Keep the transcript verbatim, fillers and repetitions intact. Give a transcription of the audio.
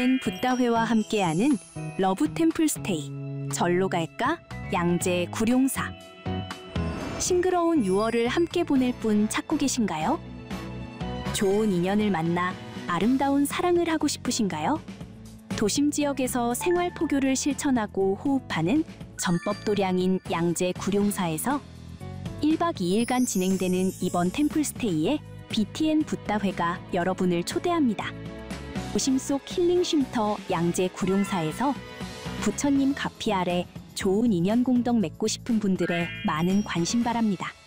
붓다회와 함께하는 러브 템플 스테이. 절로 갈까? 양재 구룡사. 싱그러운 유월을 함께 보낼 분 찾고 계신가요? 좋은 인연을 만나 아름다운 사랑을 하고 싶으신가요? 도심 지역에서 생활 포교를 실천하고 호흡하는 전법 도량인 양재 구룡사에서 일 박 이 일간 진행되는 이번 템플스테이에 비티엔 붓다회가 여러분을 초대합니다. 도심 속 힐링 쉼터 양재 구룡사에서 부처님 가피 아래 좋은 인연 공덕 맺고 싶은 분들의 많은 관심 바랍니다.